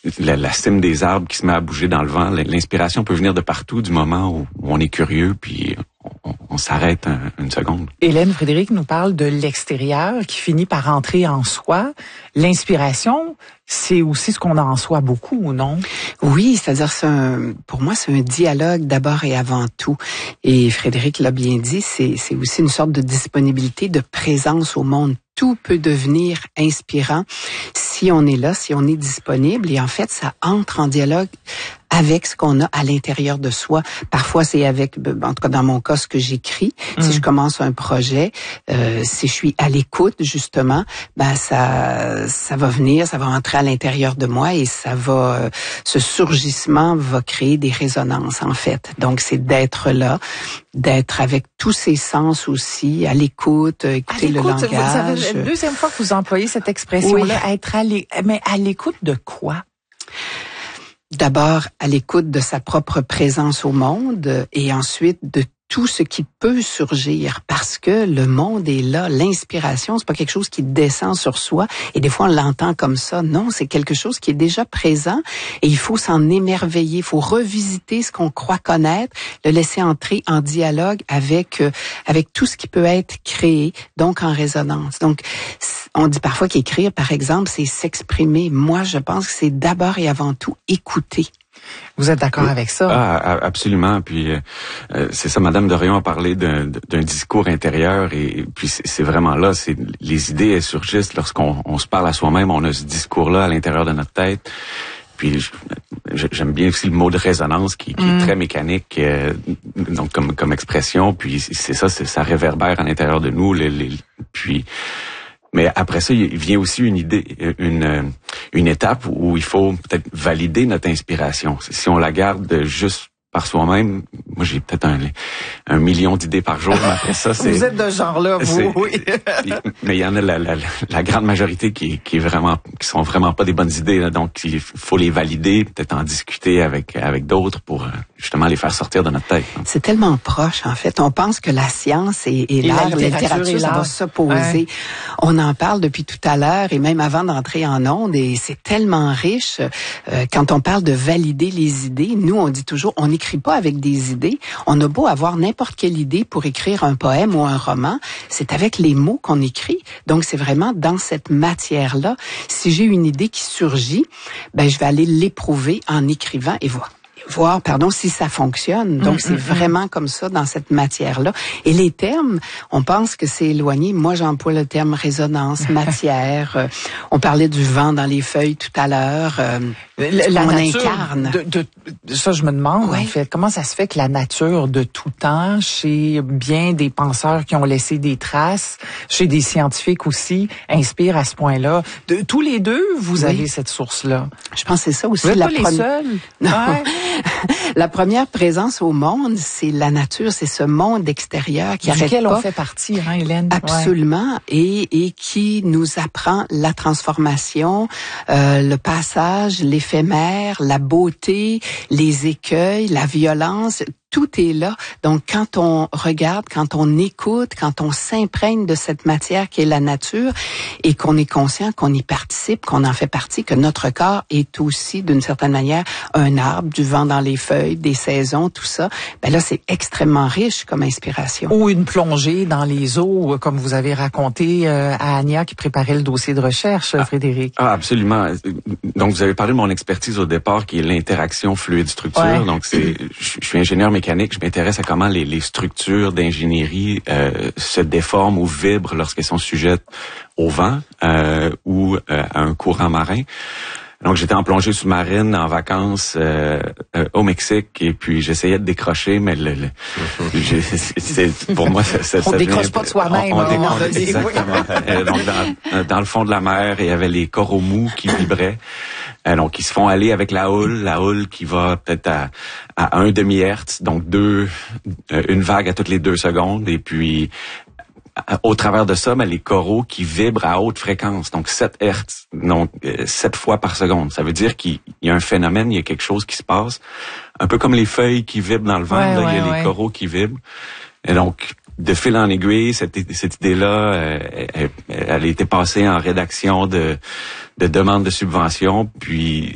la cime des arbres qui se met à bouger dans le vent. L'inspiration peut venir de partout du moment où on est curieux, puis on s'arrête une seconde. Hélène Frédéric nous parle de l'extérieur qui finit par entrer en soi. L'inspiration, c'est aussi ce qu'on a en soi beaucoup, non? Oui, c'est-à-dire pour moi, c'est un dialogue d'abord et avant tout. Et Frédéric l'a bien dit, c'est aussi une sorte de disponibilité, de présence au monde. Tout peut devenir inspirant si on est là, si on est disponible. Et en fait, ça entre en dialogue avec ce qu'on a à l'intérieur de soi. Parfois, c'est avec, en tout cas dans mon cas, ce que j'écris. Si je commence un projet, si je suis à l'écoute, justement, ça va venir, ça va entrer à l'intérieur de moi et ce surgissement va créer des résonances, en fait. Donc, c'est d'être là, d'être avec tous ses sens aussi, à l'écoute, écouter le langage. C'est la deuxième fois que vous employez cette expression-là, oui. être mais à l'écoute de quoi? D'abord, à l'écoute de sa propre présence au monde et ensuite de tout ce qui peut surgir parce que le monde est là. L'inspiration, c'est pas quelque chose qui descend sur soi et des fois on l'entend comme ça. Non, c'est quelque chose qui est déjà présent et il faut s'en émerveiller. Il faut revisiter ce qu'on croit connaître, le laisser entrer en dialogue avec tout ce qui peut être créé, donc en résonance. Donc, on dit parfois qu'écrire, par exemple, c'est s'exprimer. Moi, je pense que c'est d'abord et avant tout écouter. Vous êtes d'accord avec ça? Absolument. Puis c'est ça, Madame Dorion a parlé d'un discours intérieur et puis c'est vraiment là. C'est les idées elles surgissent lorsqu'on se parle à soi-même. On a ce discours-là à l'intérieur de notre tête. Puis j'aime bien aussi le mot de résonance qui est très mécanique, donc comme expression. Puis c'est ça réverbère à l'intérieur de nous. Mais après ça, il vient aussi une étape où il faut peut-être valider notre inspiration. Si on la garde juste par soi-même, moi j'ai peut-être un million d'idées par jour, mais après ça, c'est... Vous êtes de ce genre-là, vous, oui. Mais il y en a la grande majorité qui sont vraiment pas des bonnes idées, là, donc il faut les valider, peut-être en discuter avec d'autres pour justement les faire sortir de notre tête. Hein. C'est tellement proche, en fait. On pense que la science et l'art, la littérature, ça va s'opposer. Ouais. On en parle depuis tout à l'heure et même avant d'entrer en ondes et c'est tellement riche. Quand on parle de valider les idées, nous, on dit toujours, on n'écrit pas avec des idées. On a beau avoir n'importe quelle idée pour écrire un poème ou un roman, c'est avec les mots qu'on écrit. Donc, c'est vraiment dans cette matière-là. Si j'ai une idée qui surgit, je vais aller l'éprouver en écrivant et voir si ça fonctionne. Donc, c'est vraiment comme ça dans cette matière-là. Et les termes, on pense que c'est éloigné. Moi, j'emploie le terme résonance, matière. On parlait du vent dans les feuilles tout à l'heure. La on nature incarne. Ça, je me demande, en fait, comment ça se fait que la nature de tout temps, chez bien des penseurs qui ont laissé des traces, chez des scientifiques aussi, inspire à ce point-là. Tous les deux, vous avez cette source-là. Je pense que c'est ça aussi. Vous n'êtes pas les seuls. Non. Ouais. La première présence au monde, c'est la nature, c'est ce monde extérieur qui arrête pas. Duquel on fait partie, hein, Hélène? Absolument, et qui nous apprend la transformation, le passage, l'éphémère, la beauté, les écueils, la violence. Tout est là. Donc, quand on regarde, quand on écoute, quand on s'imprègne de cette matière qui est la nature et qu'on est conscient qu'on y participe, qu'on en fait partie, que notre corps est aussi, d'une certaine manière, un arbre, du vent dans les feuilles, des saisons, tout ça, là, c'est extrêmement riche comme inspiration. Ou une plongée dans les eaux, comme vous avez raconté à Ania qui préparait le dossier de recherche, Frédéric. Absolument. Donc, vous avez parlé de mon expertise au départ, qui est l'interaction fluide-structure. Ouais. Donc, je suis ingénieur mécanique, je m'intéresse à comment les structures d'ingénierie se déforment ou vibrent lorsqu'elles sont sujettes au vent ou à un courant marin. Donc, j'étais en plongée sous-marine en vacances au Mexique et puis j'essayais de décrocher, mais pour moi, ça on décroche pas de soi-même. Exactement. Donc, dans le fond de la mer, il y avait les coraux mous qui vibraient. Donc, ils se font aller avec la houle qui va peut-être à 1 demi-hertz, donc une vague à toutes les 2 secondes, et puis au travers de ça, les coraux qui vibrent à haute fréquence, donc 7 Hertz, donc 7 fois par seconde. Ça veut dire qu'il y a un phénomène, il y a quelque chose qui se passe, un peu comme les feuilles qui vibrent dans le vent, il y a les coraux qui vibrent. Et donc, de fil en aiguille, cette idée-là, elle a été passée en rédaction de demandes de subventions, puis